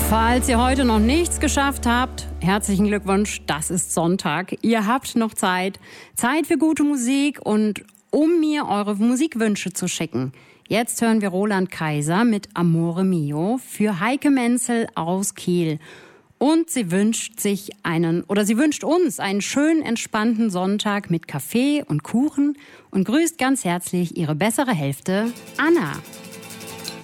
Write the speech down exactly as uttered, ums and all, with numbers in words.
Falls ihr heute noch nichts geschafft habt, herzlichen Glückwunsch, das ist Sonntag. Ihr habt noch Zeit. Zeit für gute Musik und um mir eure Musikwünsche zu schicken. Jetzt hören wir Roland Kaiser mit Amore Mio für Heike Menzel aus Kiel. Und sie wünscht sich einen, oder sie wünscht uns einen schönen, entspannten Sonntag mit Kaffee und Kuchen und grüßt ganz herzlich ihre bessere Hälfte, Anna.